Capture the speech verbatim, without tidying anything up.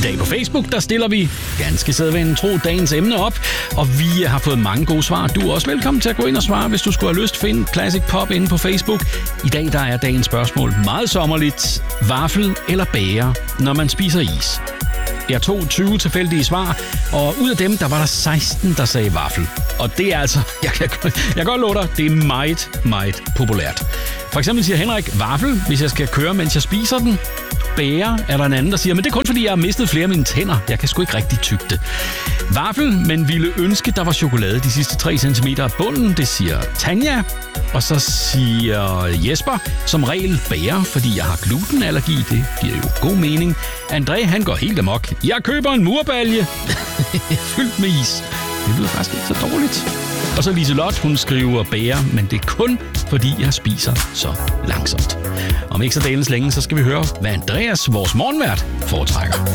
I dag på Facebook, der stiller vi ganske sædvanligt tro dagens emne op, og vi har fået mange gode svar. Du er også velkommen til at gå ind og svare, hvis du skulle have lyst. Find Classic Pop inde på Facebook. I dag der er dagens spørgsmål meget sommerligt. Vaffel eller bæger, når man spiser is? Jeg tog tyve tilfældige svar, og ud af dem, der var der seksten, der sagde vaffel. Og det er altså, jeg kan, jeg kan godt love dig, det er meget, meget populært. For eksempel siger Henrik vaffel, hvis jeg skal køre, mens jeg spiser den. Bæger er der en anden, der siger, men det er kun fordi, jeg har mistet flere af mine tænder. Jeg kan sgu ikke rigtig tygge det. Vaffel, men ville ønske, der var chokolade de sidste tre centimeter af bunden, det siger Tanja. Og så siger Jesper, som regel bæger, fordi jeg har glutenallergi. Det giver jo god mening. André, han går helt amok. Jeg køber en murbalje fyldt med is. Det lyder faktisk ikke så dårligt. Og så Liselot, hun skriver bæger, men det er kun fordi, jeg spiser så langsomt. Om ikke så delens længe, så skal vi høre, hvad Andreas, vores morgenvært, foretrækker.